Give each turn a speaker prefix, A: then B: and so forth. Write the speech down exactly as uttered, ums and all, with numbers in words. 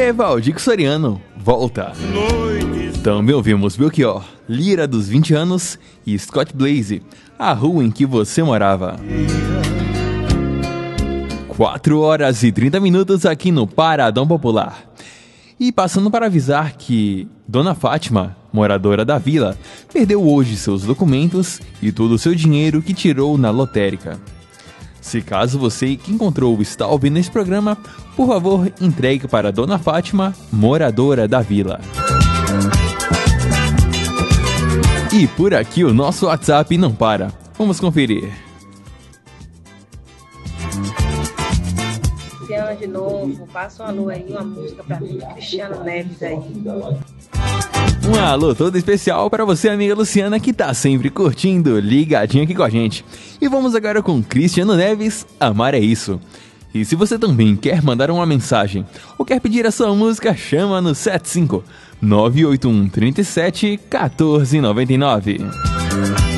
A: é Valdir Soriano, Volta. Também ouvimos Belchior, Lira dos vinte anos e Scott Blaze, A Rua em que Você Morava. quatro horas e trinta minutos aqui no Paradão Popular. E passando para avisar que Dona Fátima, moradora da vila, perdeu hoje seus documentos e todo o seu dinheiro que tirou na lotérica. Se caso você que encontrou está ouvindo esse programa, por favor, entregue para Dona Fátima, moradora da vila. E por aqui o nosso WhatsApp não para. Vamos conferir.
B: De novo, passa um alô aí, uma música pra mim, Cristiano Neves aí.
A: Um alô todo especial para você, amiga Luciana, que tá sempre curtindo, ligadinha aqui com a gente. E vamos agora com Cristiano Neves, Amar é Isso. E se você também quer mandar uma mensagem ou quer pedir a sua música, chama no sete cinco nove oito um três sete um quatro nove nove.